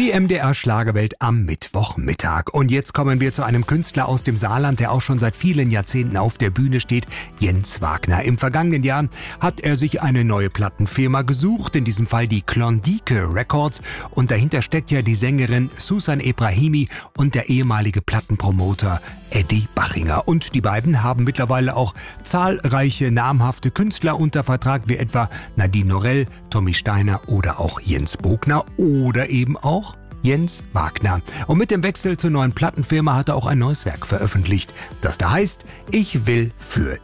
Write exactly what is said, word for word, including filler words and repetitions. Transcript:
Die M D R Schlagerwelt am Mittwochmittag. Und jetzt kommen wir zu einem Künstler aus dem Saarland, der auch schon seit vielen Jahrzehnten auf der Bühne steht, Jens Wagner. Im vergangenen Jahr hat er sich eine neue Plattenfirma gesucht, in diesem Fall die Klondike Records. Und dahinter steckt ja die Sängerin Susan Ebrahimi und der ehemalige Plattenpromoter Eddie Bachinger. Und die beiden haben mittlerweile auch zahlreiche namhafte Künstler unter Vertrag, wie etwa Nadine Norell, Tommy Steiner oder auch Jens Bogner oder eben auch Jens Wagner. Und mit dem Wechsel zur neuen Plattenfirma hat er auch ein neues Werk veröffentlicht, das da heißt: Ich will für